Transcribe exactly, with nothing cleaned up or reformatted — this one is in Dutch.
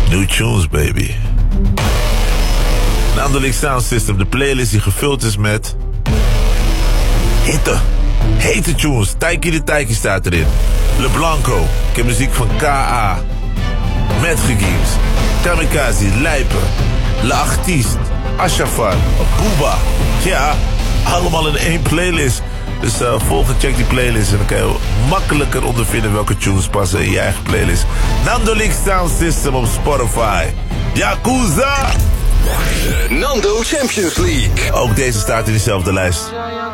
New tunes, baby. Nando Link Sound System, de playlist die gevuld is met hitte, hete tunes. Taiki de Taiki staat erin. Le Blanco, ik heb muziek van K A, Metge Games, Kamikaze, Lijpen, Le Artiste, Ashafar, Booba. Ja, allemaal in één playlist. Dus uh, volg en check die playlist en dan kan je makkelijker ondervinden welke tunes passen in je eigen playlist. Nando Link Sound System op Spotify. Yakuza! Nando Champions League. Ook deze staat in diezelfde lijst.